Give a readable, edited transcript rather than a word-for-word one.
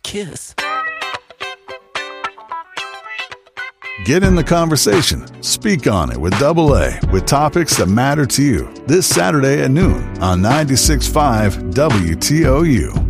kiss. Get in the conversation. Speak on it with Double A with topics that matter to you. This Saturday at noon on 96.5 WTOU.